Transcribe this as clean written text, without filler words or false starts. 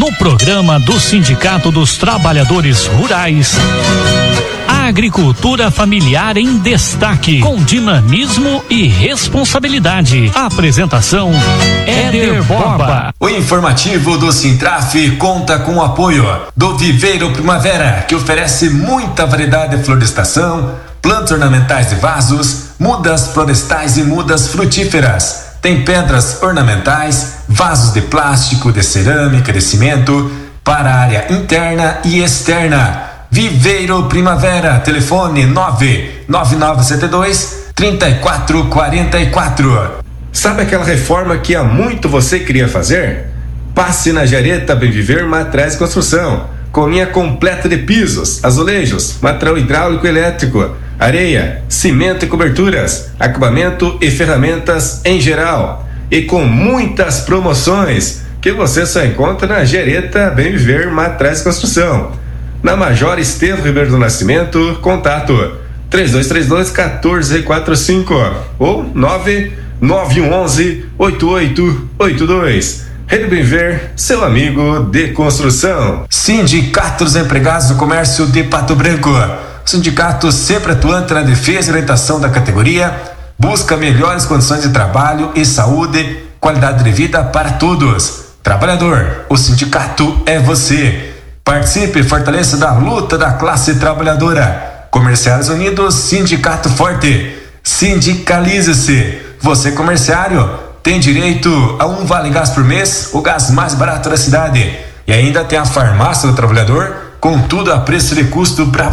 no programa do Sindicato dos Trabalhadores Rurais. A agricultura familiar em destaque, com dinamismo e responsabilidade. A apresentação: Éder Borba. O informativo do Sintraf conta com o apoio do Viveiro Primavera, que oferece muita variedade de florestação, plantas ornamentais de vasos, mudas florestais e mudas frutíferas. Tem pedras ornamentais, vasos de plástico, de cerâmica, de cimento, para a área interna e externa. Viveiro Primavera, telefone 99972-3444. Sabe aquela reforma que há muito você queria fazer? Passe na Jareta Bem Viver Materiais e Construção, com linha completa de pisos, azulejos, material hidráulico e elétrico, areia, cimento e coberturas, acabamento e ferramentas em geral, e com muitas promoções que você só encontra na Jareta Bem Viver Materiais e Construção. Na Major Estevão Ribeiro do Nascimento, contato 3232-1445 ou 99111-8882. Rede Bem Ver, seu amigo de construção. Sindicato dos Empregados do Comércio de Pato Branco. O sindicato, sempre atuante na defesa e orientação da categoria, busca melhores condições de trabalho e saúde, qualidade de vida para todos. Trabalhador, o sindicato é você. Participe e fortaleça da luta da classe trabalhadora. Comerciários Unidos, Sindicato Forte. Sindicalize-se. Você, comerciário, tem direito a um vale gás por mês, o gás mais barato da cidade. E ainda tem a farmácia do trabalhador, com tudo a preço de custo para